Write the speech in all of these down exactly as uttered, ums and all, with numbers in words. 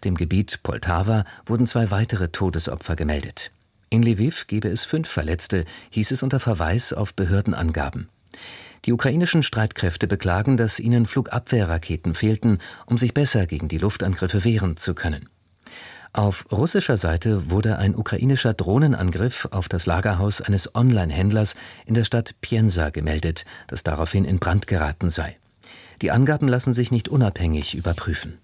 dem Gebiet Poltawa, wurden zwei weitere Todesopfer gemeldet. In Lwiw gebe es fünf Verletzte, hieß es unter Verweis auf Behördenangaben. Die ukrainischen Streitkräfte beklagen, dass ihnen Flugabwehrraketen fehlten, um sich besser gegen die Luftangriffe wehren zu können. Auf russischer Seite wurde ein ukrainischer Drohnenangriff auf das Lagerhaus eines Online-Händlers in der Stadt Piensa gemeldet, das daraufhin in Brand geraten sei. Die Angaben lassen sich nicht unabhängig überprüfen.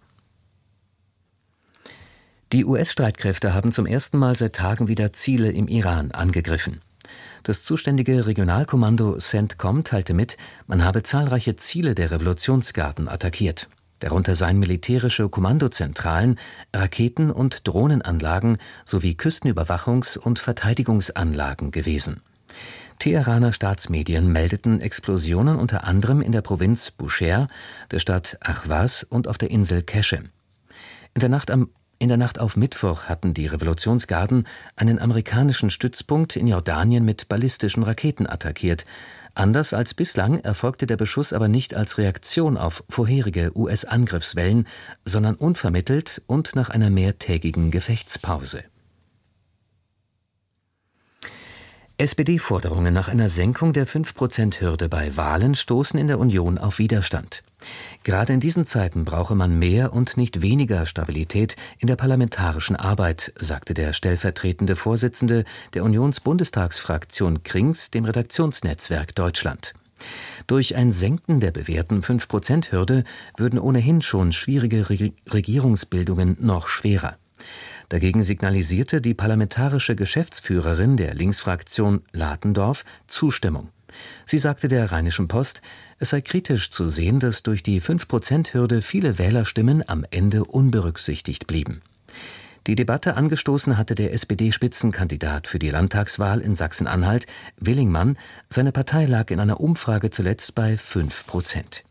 Die U S-Streitkräfte haben zum ersten Mal seit Tagen wieder Ziele im Iran angegriffen. Das zuständige Regionalkommando CENTCOM teilte mit, man habe zahlreiche Ziele der Revolutionsgarden attackiert. Darunter seien militärische Kommandozentralen, Raketen- und Drohnenanlagen sowie Küstenüberwachungs- und Verteidigungsanlagen gewesen. Teheraner Staatsmedien meldeten Explosionen unter anderem in der Provinz Bushehr, der Stadt Ahvaz und auf der Insel Keshem. In der Nacht am In der Nacht auf Mittwoch hatten die Revolutionsgarden einen amerikanischen Stützpunkt in Jordanien mit ballistischen Raketen attackiert. Anders als bislang erfolgte der Beschuss aber nicht als Reaktion auf vorherige U S-Angriffswellen, sondern unvermittelt und nach einer mehrtägigen Gefechtspause. S P D-Forderungen nach einer Senkung der fünf Prozent Hürde bei Wahlen stoßen in der Union auf Widerstand. Gerade in diesen Zeiten brauche man mehr und nicht weniger Stabilität in der parlamentarischen Arbeit, sagte der stellvertretende Vorsitzende der Unionsbundestagsfraktion Krings dem Redaktionsnetzwerk Deutschland. Durch ein Senken der bewährten fünf Prozent Hürde würden ohnehin schon schwierige Re- Regierungsbildungen noch schwerer. Dagegen signalisierte die parlamentarische Geschäftsführerin der Linksfraktion Latendorf Zustimmung. Sie sagte der Rheinischen Post, es sei kritisch zu sehen, dass durch die fünf Prozent Hürde viele Wählerstimmen am Ende unberücksichtigt blieben. Die Debatte angestoßen hatte der S P D-Spitzenkandidat für die Landtagswahl in Sachsen-Anhalt, Willingmann. Seine Partei lag in einer Umfrage zuletzt bei fünf Prozent.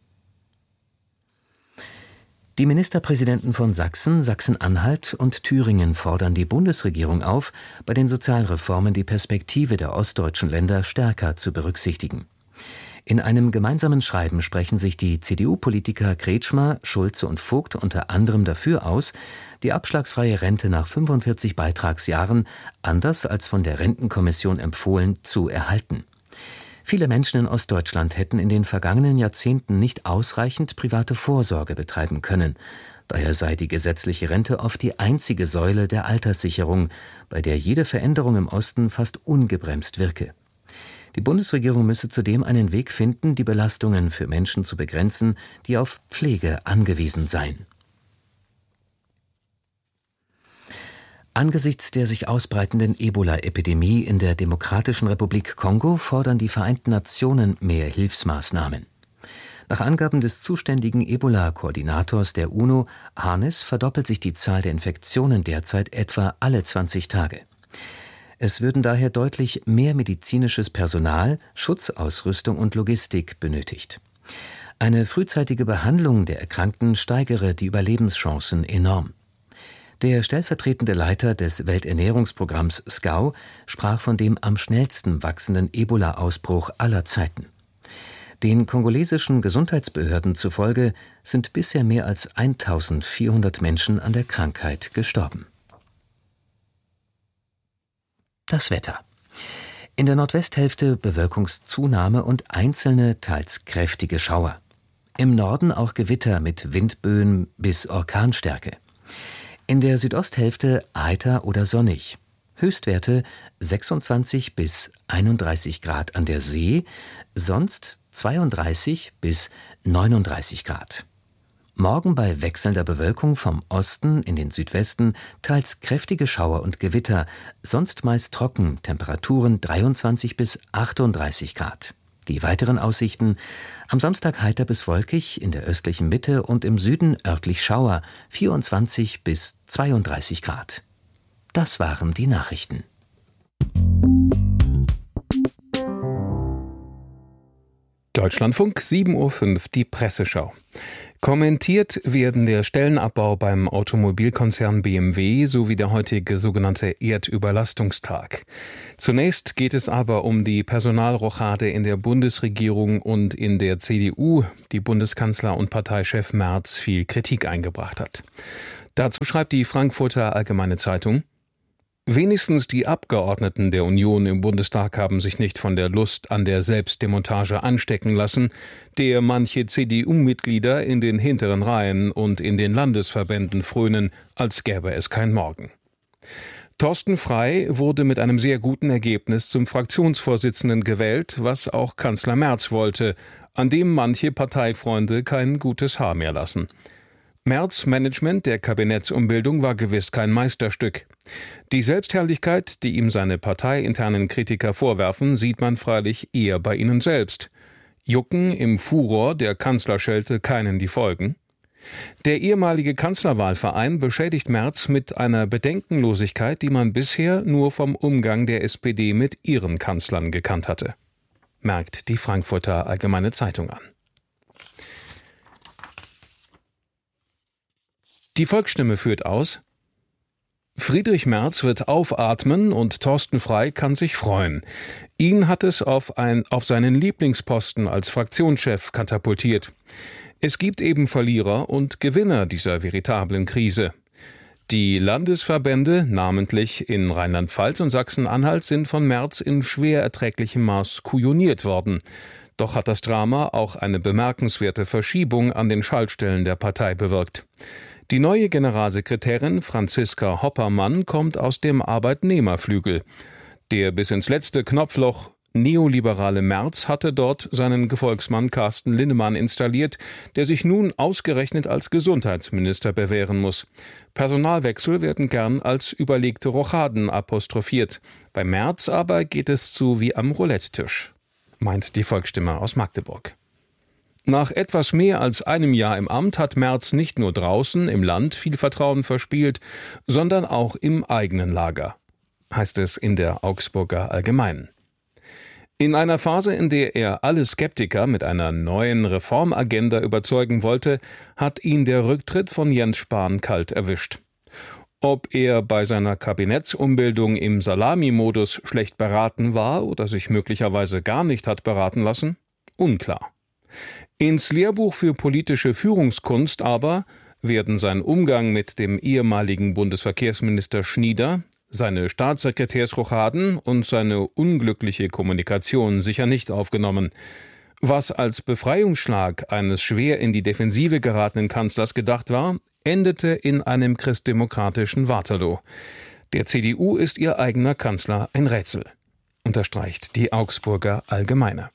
Die Ministerpräsidenten von Sachsen, Sachsen-Anhalt und Thüringen fordern die Bundesregierung auf, bei den Sozialreformen die Perspektive der ostdeutschen Länder stärker zu berücksichtigen. In einem gemeinsamen Schreiben sprechen sich die C D U-Politiker Kretschmer, Schulze und Vogt unter anderem dafür aus, die abschlagsfreie Rente nach fünfundvierzig Beitragsjahren, anders als von der Rentenkommission empfohlen, zu erhalten. Viele Menschen in Ostdeutschland hätten in den vergangenen Jahrzehnten nicht ausreichend private Vorsorge betreiben können. Daher sei die gesetzliche Rente oft die einzige Säule der Alterssicherung, bei der jede Veränderung im Osten fast ungebremst wirke. Die Bundesregierung müsse zudem einen Weg finden, die Belastungen für Menschen zu begrenzen, die auf Pflege angewiesen seien. Angesichts der sich ausbreitenden Ebola-Epidemie in der Demokratischen Republik Kongo fordern die Vereinten Nationen mehr Hilfsmaßnahmen. Nach Angaben des zuständigen Ebola-Koordinators der UNO, Hannes, verdoppelt sich die Zahl der Infektionen derzeit etwa alle zwanzig Tage. Es würden daher deutlich mehr medizinisches Personal, Schutzausrüstung und Logistik benötigt. Eine frühzeitige Behandlung der Erkrankten steigere die Überlebenschancen enorm. Der stellvertretende Leiter des Welternährungsprogramms S C A O sprach von dem am schnellsten wachsenden Ebola-Ausbruch aller Zeiten. Den kongolesischen Gesundheitsbehörden zufolge sind bisher mehr als eintausendvierhundert Menschen an der Krankheit gestorben. Das Wetter. In der Nordwesthälfte Bewölkungszunahme und einzelne, teils kräftige Schauer. Im Norden auch Gewitter mit Windböen bis Orkanstärke. In der Südosthälfte heiter oder sonnig. Höchstwerte sechsundzwanzig bis einunddreißig Grad an der See, sonst zweiunddreißig bis neununddreißig Grad. Morgen bei wechselnder Bewölkung vom Osten in den Südwesten teils kräftige Schauer und Gewitter, sonst meist trocken, Temperaturen dreiundzwanzig bis achtunddreißig Grad. Die weiteren Aussichten: am Samstag heiter bis wolkig, in der östlichen Mitte und im Süden örtlich Schauer, vierundzwanzig bis zweiunddreißig Grad. Das waren die Nachrichten. Deutschlandfunk, sieben Uhr fünf, die Presseschau. Kommentiert werden der Stellenabbau beim Automobilkonzern B M W sowie der heutige sogenannte Erdüberlastungstag. Zunächst geht es aber um die Personalrochade in der Bundesregierung und in der C D U, die Bundeskanzler und Parteichef Merz viel Kritik eingebracht hat. Dazu schreibt die Frankfurter Allgemeine Zeitung: Wenigstens die Abgeordneten der Union im Bundestag haben sich nicht von der Lust an der Selbstdemontage anstecken lassen, der manche C D U-Mitglieder in den hinteren Reihen und in den Landesverbänden frönen, als gäbe es kein Morgen. Thorsten Frey wurde mit einem sehr guten Ergebnis zum Fraktionsvorsitzenden gewählt, was auch Kanzler Merz wollte, an dem manche Parteifreunde kein gutes Haar mehr lassen. Merz' Management der Kabinettsumbildung war gewiss kein Meisterstück. Die Selbstherrlichkeit, die ihm seine parteiinternen Kritiker vorwerfen, sieht man freilich eher bei ihnen selbst. Jucken im Furor der Kanzlerschelte keinen die Folgen? Der ehemalige Kanzlerwahlverein beschädigt Merz mit einer Bedenkenlosigkeit, die man bisher nur vom Umgang der S P D mit ihren Kanzlern gekannt hatte, merkt die Frankfurter Allgemeine Zeitung an. Die Volksstimme führt aus: Friedrich Merz wird aufatmen und Thorsten Frey kann sich freuen. Ihn hat es auf, ein, auf seinen Lieblingsposten als Fraktionschef katapultiert. Es gibt eben Verlierer und Gewinner dieser veritablen Krise. Die Landesverbände, namentlich in Rheinland-Pfalz und Sachsen-Anhalt, sind von Merz in schwer erträglichem Maß kujoniert worden. Doch hat das Drama auch eine bemerkenswerte Verschiebung an den Schaltstellen der Partei bewirkt. Die neue Generalsekretärin Franziska Hoppermann kommt aus dem Arbeitnehmerflügel. Der bis ins letzte Knopfloch neoliberale Merz hatte dort seinen Gefolgsmann Carsten Linnemann installiert, der sich nun ausgerechnet als Gesundheitsminister bewähren muss. Personalwechsel werden gern als überlegte Rochaden apostrophiert. Bei Merz aber geht es zu wie am Roulette-Tisch, meint die Volksstimme aus Magdeburg. Nach etwas mehr als einem Jahr im Amt hat Merz nicht nur draußen im Land viel Vertrauen verspielt, sondern auch im eigenen Lager, heißt es in der Augsburger Allgemeinen. In einer Phase, in der er alle Skeptiker mit einer neuen Reformagenda überzeugen wollte, hat ihn der Rücktritt von Jens Spahn kalt erwischt. Ob er bei seiner Kabinettsumbildung im Salami-Modus schlecht beraten war oder sich möglicherweise gar nicht hat beraten lassen? Unklar. Ins Lehrbuch für politische Führungskunst aber werden sein Umgang mit dem ehemaligen Bundesverkehrsminister Schnieder, seine Staatssekretärsrochaden und seine unglückliche Kommunikation sicher nicht aufgenommen. Was als Befreiungsschlag eines schwer in die Defensive geratenen Kanzlers gedacht war, endete in einem christdemokratischen Waterloo. Der C D U ist ihr eigener Kanzler ein Rätsel, unterstreicht die Augsburger Allgemeine.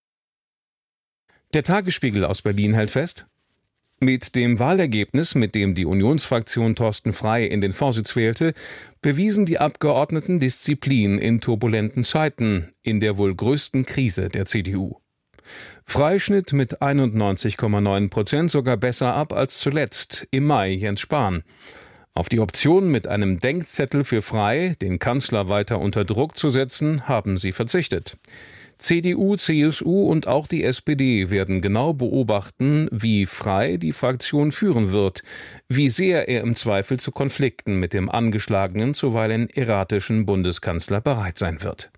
Der Tagesspiegel aus Berlin hält fest: Mit dem Wahlergebnis, mit dem die Unionsfraktion Thorsten Frey in den Vorsitz wählte, bewiesen die Abgeordneten Disziplin in turbulenten Zeiten, in der wohl größten Krise der C D U. Frey schnitt mit einundneunzig Komma neun Prozent sogar besser ab als zuletzt, im Mai Jens Spahn. Auf die Option, mit einem Denkzettel für Frey den Kanzler weiter unter Druck zu setzen, haben sie verzichtet. C D U, C S U und auch die S P D werden genau beobachten, wie Frey die Fraktion führen wird, wie sehr er im Zweifel zu Konflikten mit dem angeschlagenen, zuweilen erratischen Bundeskanzler bereit sein wird.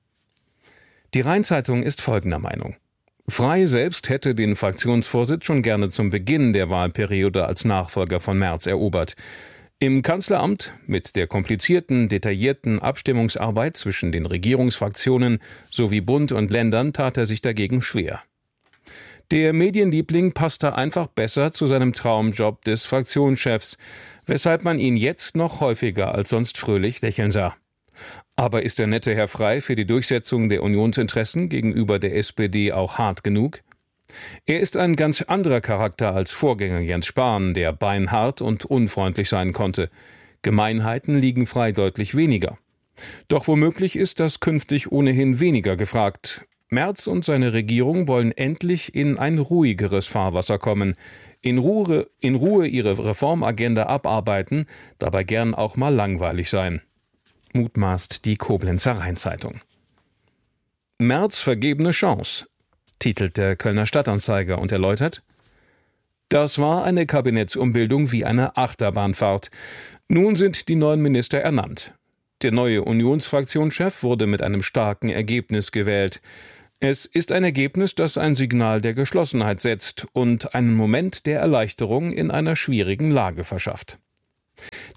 Die Rhein-Zeitung ist folgender Meinung: Frey selbst hätte den Fraktionsvorsitz schon gerne zum Beginn der Wahlperiode als Nachfolger von Merz erobert. Im Kanzleramt, mit der komplizierten, detaillierten Abstimmungsarbeit zwischen den Regierungsfraktionen sowie Bund und Ländern, tat er sich dagegen schwer. Der Medienliebling passte einfach besser zu seinem Traumjob des Fraktionschefs, weshalb man ihn jetzt noch häufiger als sonst fröhlich lächeln sah. Aber ist der nette Herr Frey für die Durchsetzung der Unionsinteressen gegenüber der S P D auch hart genug? Er ist ein ganz anderer Charakter als Vorgänger Jens Spahn, der beinhart und unfreundlich sein konnte. Gemeinheiten liegen Frey deutlich weniger. Doch womöglich ist das künftig ohnehin weniger gefragt. Merz und seine Regierung wollen endlich in ein ruhigeres Fahrwasser kommen, in Ruhe, in Ruhe ihre Reformagenda abarbeiten, dabei gern auch mal langweilig sein, mutmaßt die Koblenzer Rhein-Zeitung. Merz vergebene Chance, titelt der Kölner Stadtanzeiger und erläutert: Das war eine Kabinettsumbildung wie eine Achterbahnfahrt. Nun sind die neuen Minister ernannt. Der neue Unionsfraktionschef wurde mit einem starken Ergebnis gewählt. Es ist ein Ergebnis, das ein Signal der Geschlossenheit setzt und einen Moment der Erleichterung in einer schwierigen Lage verschafft.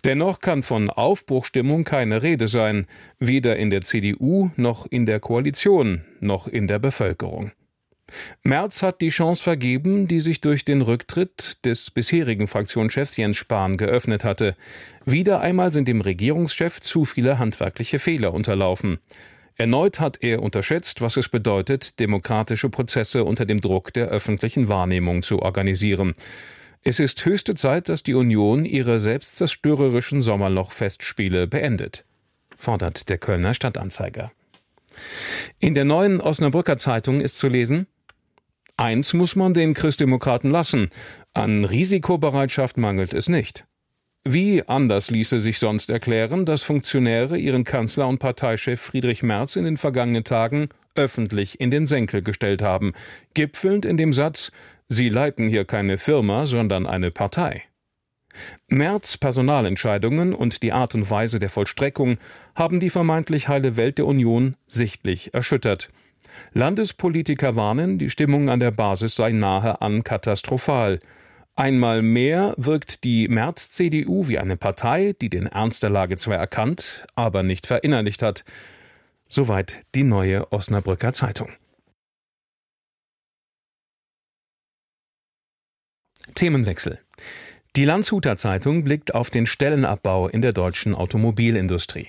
Dennoch kann von Aufbruchstimmung keine Rede sein, weder in der C D U noch in der Koalition noch in der Bevölkerung. Merz hat die Chance vergeben, die sich durch den Rücktritt des bisherigen Fraktionschefs Jens Spahn geöffnet hatte. Wieder einmal sind dem Regierungschef zu viele handwerkliche Fehler unterlaufen. Erneut hat er unterschätzt, was es bedeutet, demokratische Prozesse unter dem Druck der öffentlichen Wahrnehmung zu organisieren. Es ist höchste Zeit, dass die Union ihre selbstzerstörerischen Sommerloch-Festspiele beendet, fordert der Kölner Stadtanzeiger. In der neuen Osnabrücker Zeitung ist zu lesen: Eins muss man den Christdemokraten lassen: An Risikobereitschaft mangelt es nicht. Wie anders ließe sich sonst erklären, dass Funktionäre ihren Kanzler und Parteichef Friedrich Merz in den vergangenen Tagen öffentlich in den Senkel gestellt haben, gipfelnd in dem Satz: Sie leiten hier keine Firma, sondern eine Partei. Merz' Personalentscheidungen und die Art und Weise der Vollstreckung haben die vermeintlich heile Welt der Union sichtlich erschüttert. Landespolitiker warnen, die Stimmung an der Basis sei nahe an katastrophal. Einmal mehr wirkt die Merz-C D U wie eine Partei, die den Ernst der Lage zwar erkannt, aber nicht verinnerlicht hat. Soweit die neue Osnabrücker Zeitung. Themenwechsel. Die Landshuter Zeitung blickt auf den Stellenabbau in der deutschen Automobilindustrie.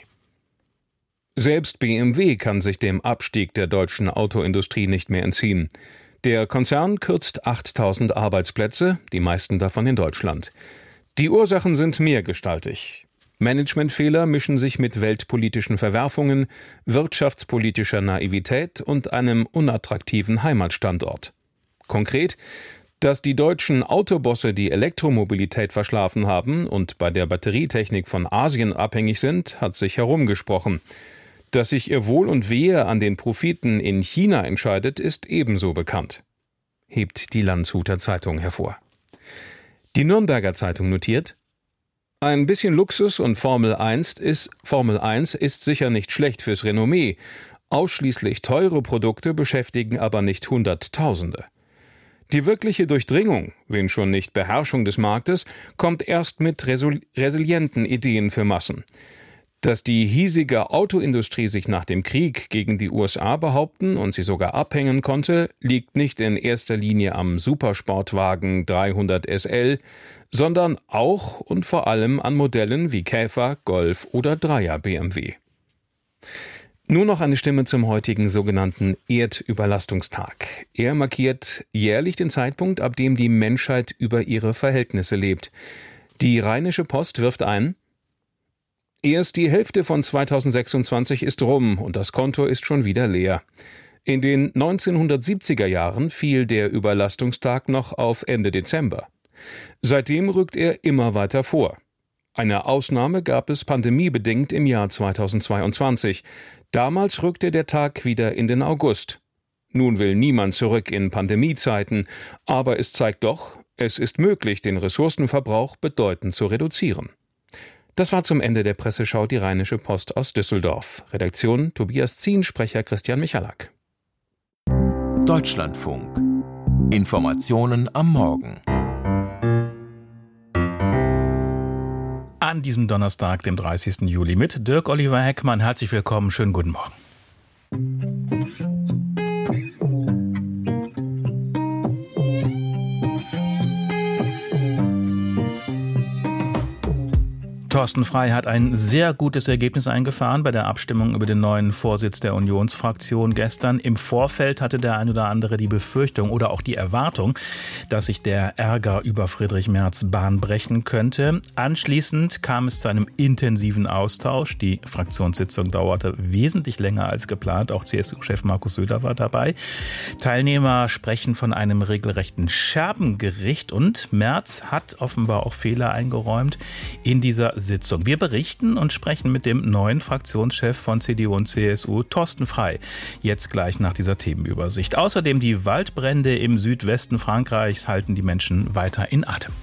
Selbst B M W kann sich dem Abstieg der deutschen Autoindustrie nicht mehr entziehen. Der Konzern kürzt achttausend Arbeitsplätze, die meisten davon in Deutschland. Die Ursachen sind mehrgestaltig. Managementfehler mischen sich mit weltpolitischen Verwerfungen, wirtschaftspolitischer Naivität und einem unattraktiven Heimatstandort. Konkret: Dass die deutschen Autobosse die Elektromobilität verschlafen haben und bei der Batterietechnik von Asien abhängig sind, hat sich herumgesprochen. Dass sich ihr Wohl und Wehe an den Profiten in China entscheidet, ist ebenso bekannt, hebt die Landshuter Zeitung hervor. Die Nürnberger Zeitung notiert: Ein bisschen Luxus und Formel eins ist, Formel eins ist sicher nicht schlecht fürs Renommee. Ausschließlich teure Produkte beschäftigen aber nicht Hunderttausende. Die wirkliche Durchdringung, wenn schon nicht Beherrschung des Marktes, kommt erst mit resilienten Ideen für Massen. Dass die hiesige Autoindustrie sich nach dem Krieg gegen die U S A behaupten und sie sogar abhängen konnte, liegt nicht in erster Linie am Supersportwagen dreihundert S L, sondern auch und vor allem an Modellen wie Käfer, Golf oder Dreier B M W. Nur noch eine Stimme zum heutigen sogenannten Erdüberlastungstag. Er markiert jährlich den Zeitpunkt, ab dem die Menschheit über ihre Verhältnisse lebt. Die Rheinische Post wirft ein: Erst die Hälfte von zweitausendsechsundzwanzig ist rum und das Konto ist schon wieder leer. In den neunzehnhundertsiebziger Jahren fiel der Überlastungstag noch auf Ende Dezember. Seitdem rückt er immer weiter vor. Eine Ausnahme gab es pandemiebedingt im Jahr zweitausendzweiundzwanzig. Damals rückte der Tag wieder in den August. Nun will niemand zurück in Pandemiezeiten, aber es zeigt doch, es ist möglich, den Ressourcenverbrauch bedeutend zu reduzieren. Das war zum Ende der Presseschau die Rheinische Post aus Düsseldorf. Redaktion Tobias Zien, Sprecher Christian Michalak. Deutschlandfunk. Informationen am Morgen. An diesem Donnerstag, dem dreißigsten Juli, mit Dirk Oliver Heckmann. Herzlich willkommen, schönen guten Morgen. Thorsten Frey hat ein sehr gutes Ergebnis eingefahren bei der Abstimmung über den neuen Vorsitz der Unionsfraktion gestern. Im Vorfeld hatte der ein oder andere die Befürchtung oder auch die Erwartung, dass sich der Ärger über Friedrich Merz Bahn brechen könnte. Anschließend kam es zu einem intensiven Austausch. Die Fraktionssitzung dauerte wesentlich länger als geplant. Auch C S U-Chef Markus Söder war dabei. Teilnehmer sprechen von einem regelrechten Scherbengericht und Merz hat offenbar auch Fehler eingeräumt in dieser Sitzung. Wir berichten und sprechen mit dem neuen Fraktionschef von C D U und C S U, Thorsten Frey, jetzt gleich nach dieser Themenübersicht. Außerdem die Waldbrände im Südwesten Frankreichs halten die Menschen weiter in Atem.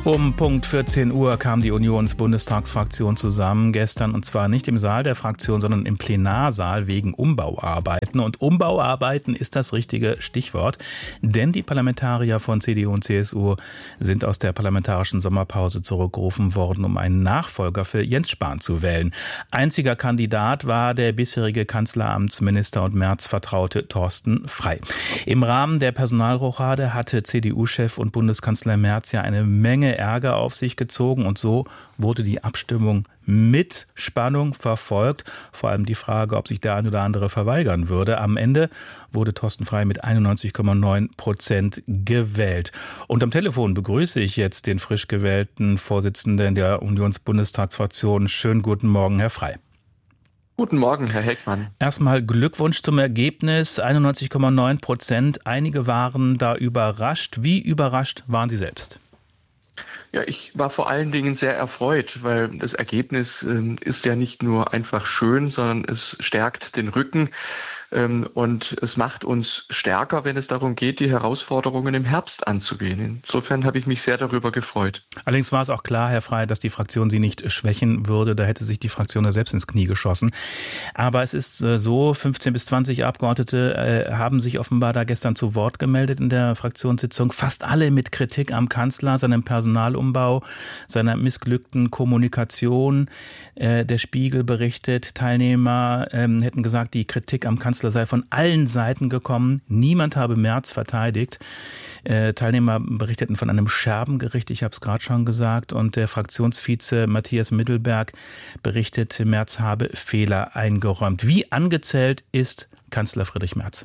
Um Punkt vierzehn Uhr kam die Unions-Bundestagsfraktion zusammen gestern, und zwar nicht im Saal der Fraktion, sondern im Plenarsaal wegen Umbauarbeiten. Und Umbauarbeiten ist das richtige Stichwort, denn die Parlamentarier von C D U und C S U sind aus der parlamentarischen Sommerpause zurückgerufen worden, um einen Nachfolger für Jens Spahn zu wählen. Einziger Kandidat war der bisherige Kanzleramtsminister und Merz-Vertraute Thorsten Frey. Im Rahmen der Personalrochade hatte C D U-Chef und Bundeskanzler Merz ja eine Menge Ärger auf sich gezogen, und so wurde die Abstimmung mit Spannung verfolgt. Vor allem die Frage, ob sich der ein oder andere verweigern würde. Am Ende wurde Thorsten Frey mit einundneunzig Komma neun Prozent gewählt. Und am Telefon begrüße ich jetzt den frisch gewählten Vorsitzenden der Unionsbundestagsfraktion. Schönen guten Morgen, Herr Frey. Guten Morgen, Herr Heckmann. Erstmal Glückwunsch zum Ergebnis, einundneunzig Komma neun Prozent. Einige waren da überrascht. Wie überrascht waren Sie selbst? Ja, ich war vor allen Dingen sehr erfreut, weil das Ergebnis äh, ist ja nicht nur einfach schön, sondern es stärkt den Rücken ähm, und es macht uns stärker, wenn es darum geht, die Herausforderungen im Herbst anzugehen. Insofern habe ich mich sehr darüber gefreut. Allerdings war es auch klar, Herr Frey, dass die Fraktion Sie nicht schwächen würde. Da hätte sich die Fraktion ja selbst ins Knie geschossen. Aber es ist äh, so, fünfzehn bis zwanzig Abgeordnete äh, haben sich offenbar da gestern zu Wort gemeldet in der Fraktionssitzung. Fast alle mit Kritik am Kanzler, seinem Personalumbau, seiner missglückten Kommunikation. Äh, der Spiegel berichtet, Teilnehmer ähm, hätten gesagt, die Kritik am Kanzler sei von allen Seiten gekommen. Niemand habe Merz verteidigt. Äh, Teilnehmer berichteten von einem Scherbengericht, ich habe es gerade schon gesagt. Und der Fraktionsvize Matthias Mittelberg berichtet, Merz habe Fehler eingeräumt. Wie angezählt ist Kanzler Friedrich Merz?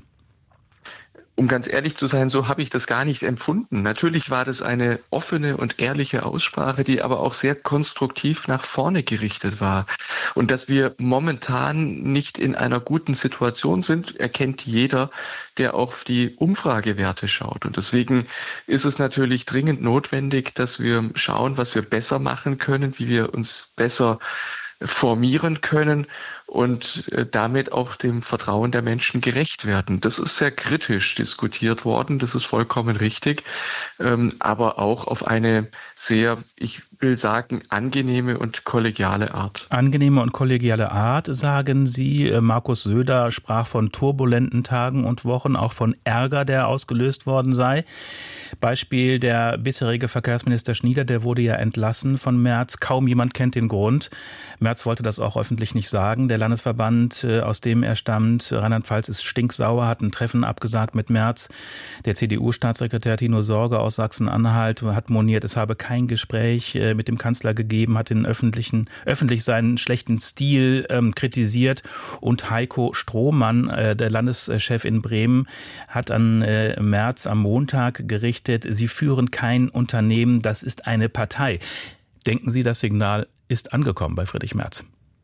Um ganz ehrlich zu sein, so habe ich das gar nicht empfunden. Natürlich war das eine offene und ehrliche Aussprache, die aber auch sehr konstruktiv nach vorne gerichtet war. Und dass wir momentan nicht in einer guten Situation sind, erkennt jeder, der auf die Umfragewerte schaut. Und deswegen ist es natürlich dringend notwendig, dass wir schauen, was wir besser machen können, wie wir uns besser formieren können und damit auch dem Vertrauen der Menschen gerecht werden. Das ist sehr kritisch diskutiert worden, das ist vollkommen richtig, aber auch auf eine sehr, ich will sagen, angenehme und kollegiale Art. Angenehme und kollegiale Art, sagen Sie. Markus Söder sprach von turbulenten Tagen und Wochen, auch von Ärger, der ausgelöst worden sei. Beispiel der bisherige Verkehrsminister Schnieder, der wurde ja entlassen von Merz. Kaum jemand kennt den Grund. Merz wollte das auch öffentlich nicht sagen. Der Landesverband, aus dem er stammt, Rheinland-Pfalz, ist stinksauer, hat ein Treffen abgesagt mit Merz. Der C D U-Staatssekretär Tino Sorge aus Sachsen-Anhalt hat moniert, es habe kein Gespräch mit dem Kanzler gegeben, hat den öffentlichen, öffentlich seinen schlechten Stil ähm, kritisiert. Und Heiko Strohmann, äh, der Landeschef in Bremen, hat an äh, Merz am Montag gerichtet, Sie führen kein Unternehmen, das ist eine Partei. Denken Sie, das Signal ist angekommen bei Friedrich Merz?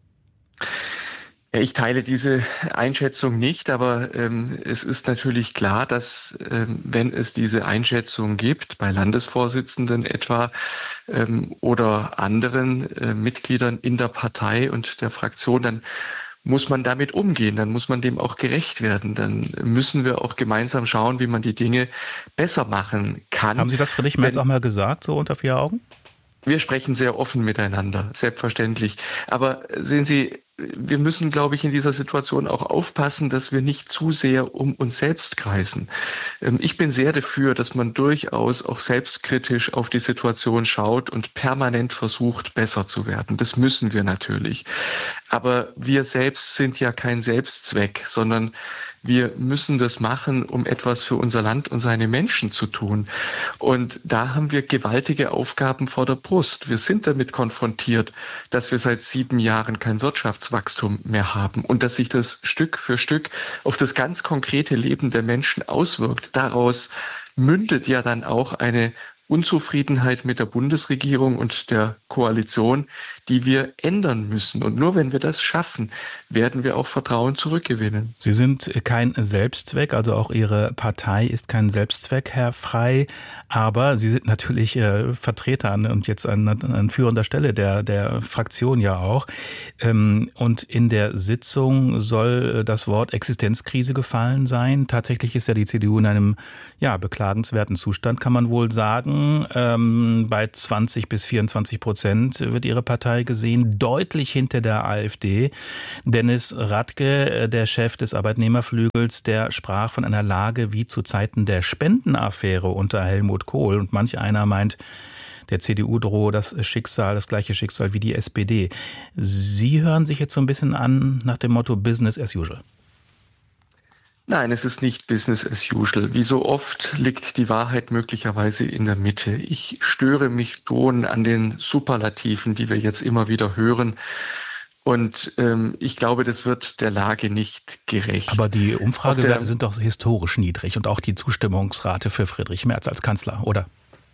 Ja, ich teile diese Einschätzung nicht, aber ähm, es ist natürlich klar, dass ähm, wenn es diese Einschätzung gibt, bei Landesvorsitzenden etwa ähm, oder anderen äh, Mitgliedern in der Partei und der Fraktion, dann muss man damit umgehen, dann muss man dem auch gerecht werden. Dann müssen wir auch gemeinsam schauen, wie man die Dinge besser machen kann. Haben Sie das Friedrich Merz auch mal gesagt, so unter vier Augen? Wir sprechen sehr offen miteinander, selbstverständlich. Aber sehen Sie, wir müssen, glaube ich, in dieser Situation auch aufpassen, dass wir nicht zu sehr um uns selbst kreisen. Ich bin sehr dafür, dass man durchaus auch selbstkritisch auf die Situation schaut und permanent versucht, besser zu werden. Das müssen wir natürlich. Aber wir selbst sind ja kein Selbstzweck, sondern wir müssen das machen, um etwas für unser Land und seine Menschen zu tun. Und da haben wir gewaltige Aufgaben vor der Brust. Wir sind damit konfrontiert, dass wir seit sieben Jahren kein Wirtschaftswachstum mehr haben und dass sich das Stück für Stück auf das ganz konkrete Leben der Menschen auswirkt. Daraus mündet ja dann auch eine Unzufriedenheit mit der Bundesregierung und der Koalition, die wir ändern müssen. Und nur wenn wir das schaffen, werden wir auch Vertrauen zurückgewinnen. Sie sind kein Selbstzweck, also auch Ihre Partei ist kein Selbstzweck, Herr Frey. Aber Sie sind natürlich äh, Vertreter an, und jetzt an, an führender Stelle der, der Fraktion ja auch. Ähm, und in der Sitzung soll das Wort Existenzkrise gefallen sein. Tatsächlich ist ja die C D U in einem ja beklagenswerten Zustand, kann man wohl sagen. Umfragen. Ähm, bei zwanzig bis vierundzwanzig Prozent wird ihre Partei gesehen, deutlich hinter der AfD. Dennis Radke, der Chef des Arbeitnehmerflügels, der sprach von einer Lage wie zu Zeiten der Spendenaffäre unter Helmut Kohl. Und manch einer meint, der C D U drohe das Schicksal, das gleiche Schicksal wie die S P D. Sie hören sich jetzt so ein bisschen an nach dem Motto Business as usual. Nein, es ist nicht Business as usual. Wie so oft liegt die Wahrheit möglicherweise in der Mitte. Ich störe mich schon an den Superlativen, die wir jetzt immer wieder hören. Und ähm, ich glaube, das wird der Lage nicht gerecht. Aber die Umfragewerte sind doch historisch niedrig und auch die Zustimmungsrate für Friedrich Merz als Kanzler, oder?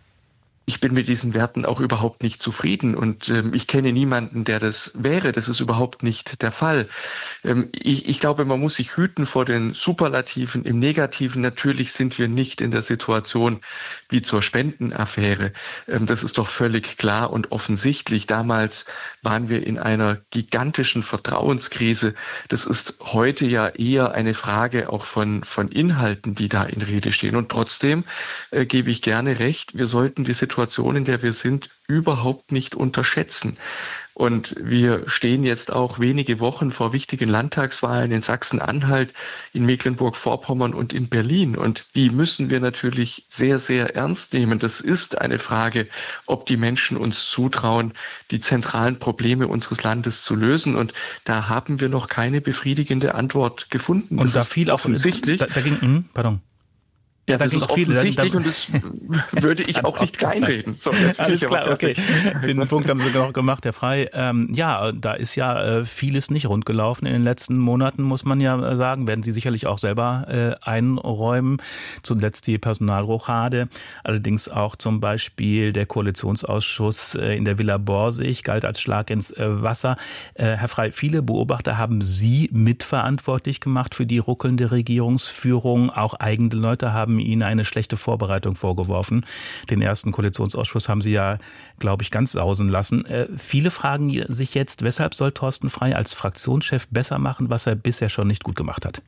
Ich bin mit diesen Werten auch überhaupt nicht zufrieden und ähm, ich kenne niemanden, der das wäre. Das ist überhaupt nicht der Fall. Ähm, ich, ich glaube, man muss sich hüten vor den Superlativen. Im Negativen natürlich sind wir nicht in der Situation wie zur Spendenaffäre. Ähm, das ist doch völlig klar und offensichtlich. Damals waren wir in einer gigantischen Vertrauenskrise. Das ist heute ja eher eine Frage auch von, von Inhalten, die da in Rede stehen. Und trotzdem äh, gebe ich gerne recht, wir sollten die Situation, in der wir sind, überhaupt nicht unterschätzen. Und wir stehen jetzt auch wenige Wochen vor wichtigen Landtagswahlen in Sachsen-Anhalt, in Mecklenburg-Vorpommern und in Berlin. Und die müssen wir natürlich sehr, sehr ernst nehmen. Das ist eine Frage, ob die Menschen uns zutrauen, die zentralen Probleme unseres Landes zu lösen. Und da haben wir noch keine befriedigende Antwort gefunden. Und das da fiel auch offensichtlich. Da, da ging, mh, pardon. Ja, da das ging ist auch viel, offensichtlich da, und das würde ich auch nicht kleinreden. So, jetzt Alles ich klar, okay. Den Punkt haben Sie noch gemacht, Herr Frey. Ähm, ja, da ist ja äh, vieles nicht rund gelaufen in den letzten Monaten, muss man ja sagen. Werden Sie sicherlich auch selber äh, einräumen. Zuletzt die Personalrochade. Allerdings auch zum Beispiel der Koalitionsausschuss äh, in der Villa Borsig galt als Schlag ins äh, Wasser. Äh, Herr Frey, viele Beobachter haben Sie mitverantwortlich gemacht für die ruckelnde Regierungsführung. Auch eigene Leute haben Ihnen eine schlechte Vorbereitung vorgeworfen. Den ersten Koalitionsausschuss haben Sie ja, glaube ich, ganz sausen lassen. Äh, viele fragen sich jetzt, weshalb soll Thorsten Frey als Fraktionschef besser machen, was er bisher schon nicht gut gemacht hat?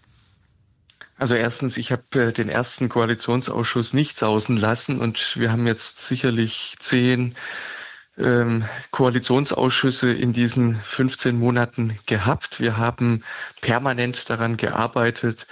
Also erstens, ich habe äh, den ersten Koalitionsausschuss nicht sausen lassen und wir haben jetzt sicherlich zehn ähm, Koalitionsausschüsse in diesen fünfzehn Monaten gehabt. Wir haben permanent daran gearbeitet,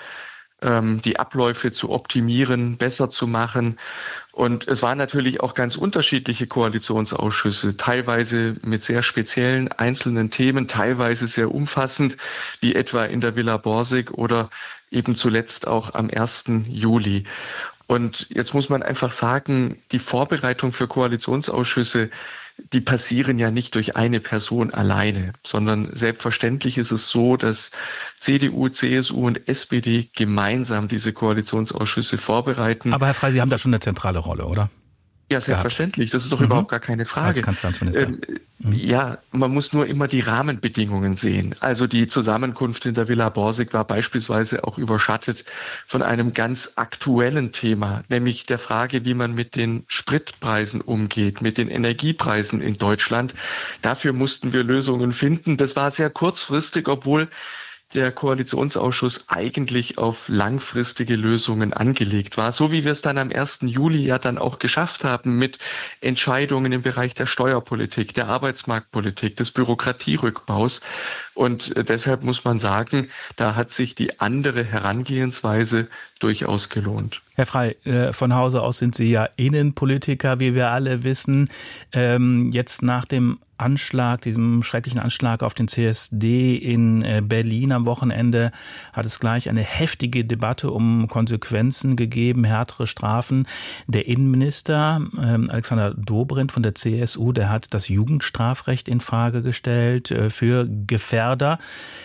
die Abläufe zu optimieren, besser zu machen. Und es waren natürlich auch ganz unterschiedliche Koalitionsausschüsse, teilweise mit sehr speziellen einzelnen Themen, teilweise sehr umfassend, wie etwa in der Villa Borsig oder eben zuletzt auch am ersten Juli. Und jetzt muss man einfach sagen, die Vorbereitung für Koalitionsausschüsse, die passieren ja nicht durch eine Person alleine, sondern selbstverständlich ist es so, dass C D U, C S U und S P D gemeinsam diese Koalitionsausschüsse vorbereiten. Aber Herr Frey, Sie haben da schon eine zentrale Rolle, oder? Ja, selbstverständlich. Das ist doch mhm. überhaupt gar keine Frage. Als Kanzleramtsminister. Ähm, mhm. Ja, man muss nur immer die Rahmenbedingungen sehen. Also die Zusammenkunft in der Villa Borsig war beispielsweise auch überschattet von einem ganz aktuellen Thema, nämlich der Frage, wie man mit den Spritpreisen umgeht, mit den Energiepreisen in Deutschland. Dafür mussten wir Lösungen finden. Das war sehr kurzfristig, obwohl der Koalitionsausschuss eigentlich auf langfristige Lösungen angelegt war, so wie wir es dann am ersten Juli ja dann auch geschafft haben mit Entscheidungen im Bereich der Steuerpolitik, der Arbeitsmarktpolitik, des Bürokratierückbaus. Und deshalb muss man sagen, da hat sich die andere Herangehensweise durchaus gelohnt. Herr Frey, von Hause aus sind Sie ja Innenpolitiker, wie wir alle wissen. Jetzt nach dem Anschlag, diesem schrecklichen Anschlag auf den C S D in Berlin am Wochenende, hat es gleich eine heftige Debatte um Konsequenzen gegeben, härtere Strafen. Der Innenminister Alexander Dobrindt von der C S U, der hat das Jugendstrafrecht in Frage gestellt für Gefährder.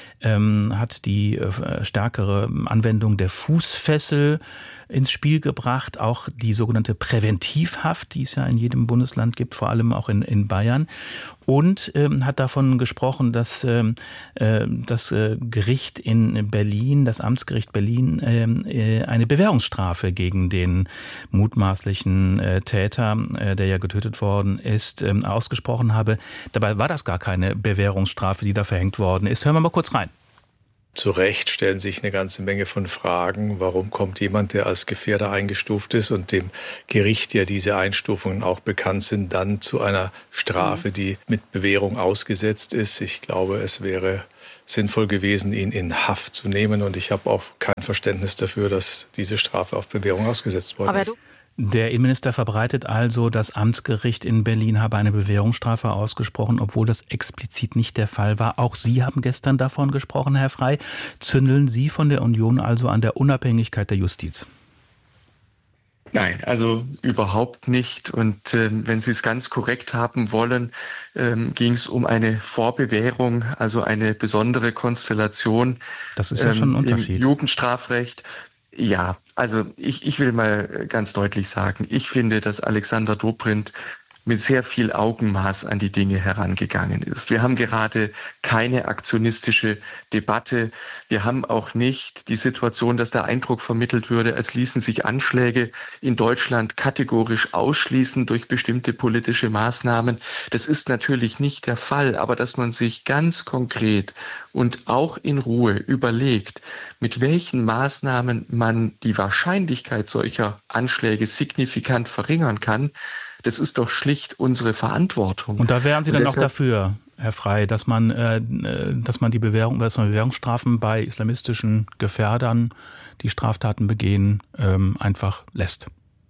Ähm, hat die äh, stärkere Anwendung der Fußfessel ins Spiel gebracht, auch die sogenannte Präventivhaft, die es ja in jedem Bundesland gibt, vor allem auch in, in Bayern. Und ähm, hat davon gesprochen, dass ähm, äh, das äh, Gericht in Berlin, das Amtsgericht Berlin, äh, eine Bewährungsstrafe gegen den mutmaßlichen äh, Täter, äh, der ja getötet worden ist, äh, ausgesprochen habe. Dabei war das gar keine Bewährungsstrafe, die da verhängt worden ist. Hören wir mal kurz rein. Zu Recht stellen sich eine ganze Menge von Fragen. Warum kommt jemand, der als Gefährder eingestuft ist und dem Gericht ja diese Einstufungen auch bekannt sind, dann zu einer Strafe, die mit Bewährung ausgesetzt ist? Ich glaube, es wäre sinnvoll gewesen, ihn in Haft zu nehmen. Und ich habe auch kein Verständnis dafür, dass diese Strafe auf Bewährung ausgesetzt worden ist. Der Innenminister verbreitet also, das Amtsgericht in Berlin habe eine Bewährungsstrafe ausgesprochen, obwohl das explizit nicht der Fall war. Auch Sie haben gestern davon gesprochen, Herr Frey. Zündeln Sie von der Union also an der Unabhängigkeit der Justiz? Nein, also überhaupt nicht. Und äh, wenn Sie es ganz korrekt haben wollen, ähm, ging es um eine Vorbewährung, also eine besondere Konstellation. Das ist ja schon ein Unterschied. Im Jugendstrafrecht. Ja, also ich, ich will mal ganz deutlich sagen, ich finde, dass Alexander Dobrindt mit sehr viel Augenmaß an die Dinge herangegangen ist. Wir haben gerade keine aktionistische Debatte. Wir haben auch nicht die Situation, dass der Eindruck vermittelt würde, als ließen sich Anschläge in Deutschland kategorisch ausschließen durch bestimmte politische Maßnahmen. Das ist natürlich nicht der Fall, aber dass man sich ganz konkret und auch in Ruhe überlegt, mit welchen Maßnahmen man die Wahrscheinlichkeit solcher Anschläge signifikant verringern kann, das ist doch schlicht unsere Verantwortung. Und da wären Sie dann auch dafür, Herr Frey, dass man, äh, dass man die Bewährung, dass man Bewährungsstrafen bei islamistischen Gefährdern, die Straftaten begehen, ähm, einfach lässt?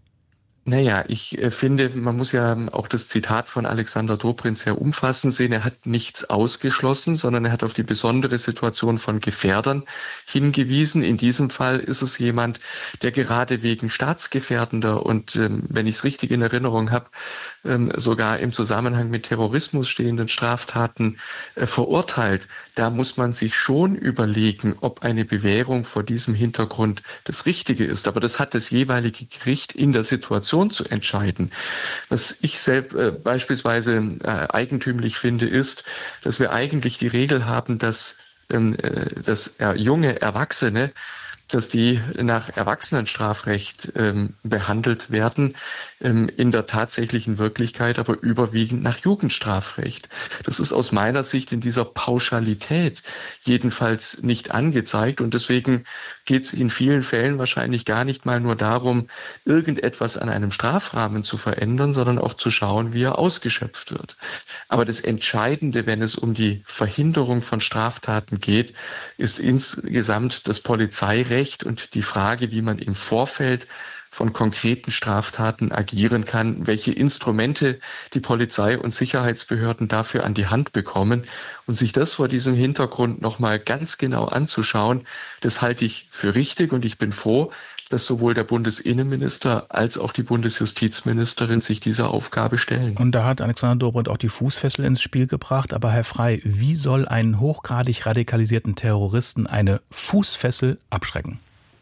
Naja, ich äh, finde, man muss ja auch das Zitat von Alexander Dobrindt sehr umfassend sehen. Er hat nichts ausgeschlossen, sondern er hat auf die besondere Situation von Gefährdern hingewiesen. In diesem Fall ist es jemand, der gerade wegen staatsgefährdender und, ähm, wenn ich es richtig in Erinnerung habe, ähm, sogar im Zusammenhang mit Terrorismus stehenden Straftaten äh, verurteilt. Da muss man sich schon überlegen, ob eine Bewährung vor diesem Hintergrund das Richtige ist. Aber das hat das jeweilige Gericht in der Situation zu entscheiden. Was ich selbst äh, beispielsweise äh, eigentümlich finde, ist, dass wir eigentlich die Regel haben, dass, ähm, äh, dass äh, junge Erwachsene, dass die nach Erwachsenenstrafrecht ähm, behandelt werden, ähm, in der tatsächlichen Wirklichkeit aber überwiegend nach Jugendstrafrecht. Das ist aus meiner Sicht in dieser Pauschalität jedenfalls nicht angezeigt und deswegen geht es in vielen Fällen wahrscheinlich gar nicht mal nur darum, irgendetwas an einem Strafrahmen zu verändern, sondern auch zu schauen, wie er ausgeschöpft wird. Aber das Entscheidende, wenn es um die Verhinderung von Straftaten geht, ist insgesamt das Polizeirecht und die Frage, wie man im Vorfeld von konkreten Straftaten agieren kann, welche Instrumente die Polizei und Sicherheitsbehörden dafür an die Hand bekommen. Und sich das vor diesem Hintergrund nochmal ganz genau anzuschauen, das halte ich für richtig und ich bin froh, dass sowohl der Bundesinnenminister als auch die Bundesjustizministerin sich dieser Aufgabe stellen. Und da hat Alexander Dobrindt auch die Fußfessel ins Spiel gebracht. Aber Herr Frey, wie soll einen hochgradig radikalisierten Terroristen eine Fußfessel abschrecken?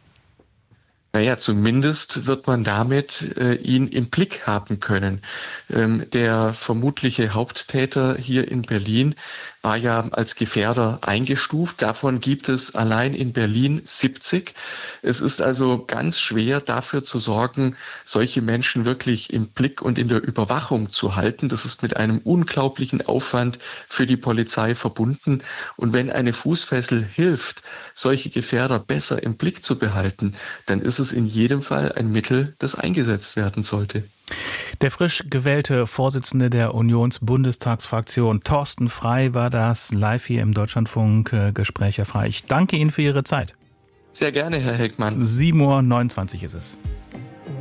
Naja, zumindest wird man damit äh, ihn im Blick haben können. Ähm, der vermutliche Haupttäter hier in Berlin war ja als Gefährder eingestuft. Davon gibt es allein in Berlin siebzig. Es ist also ganz schwer, dafür zu sorgen, solche Menschen wirklich im Blick und in der Überwachung zu halten. Das ist mit einem unglaublichen Aufwand für die Polizei verbunden. Und wenn eine Fußfessel hilft, solche Gefährder besser im Blick zu behalten, dann ist es in jedem Fall ein Mittel, das eingesetzt werden sollte. Der frisch gewählte Vorsitzende der Unionsbundestagsfraktion, Thorsten Frey, war das live hier im Deutschlandfunk Gespräch. Herr Frey, ich danke Ihnen für Ihre Zeit. Sehr gerne, Herr Heckmann. sieben Uhr neunundzwanzig ist es.